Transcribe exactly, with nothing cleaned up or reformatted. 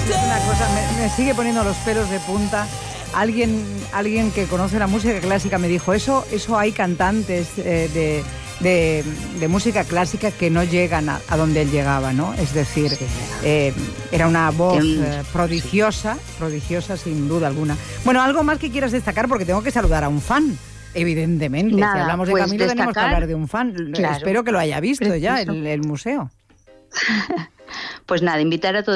una cosa, me, me sigue poniendo los pelos de punta. Alguien, alguien que conoce la música clásica me dijo, eso, eso hay cantantes eh, de, de, de música clásica que no llegan a, a donde él llegaba, ¿no? Es decir, sí. eh, era una voz eh, prodigiosa, prodigiosa sin duda alguna. Bueno, algo más que quieras destacar, porque tengo que saludar a un fan. Evidentemente, Nada, si hablamos de pues Camilo destacar, tenemos que hablar de un fan. Claro, Espero que lo haya visto preciso. ya el, el museo. Pues nada, invitar a todos